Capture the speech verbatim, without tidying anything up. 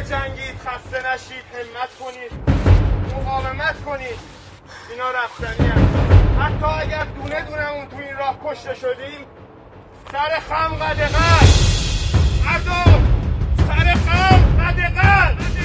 بجنگید، خسته نشید، همت کنید، مقاومت کنید. اینا رفتنی هست. حتی اگر دونه دونه اون تو این راه کشته شدیم، سر خم قدغن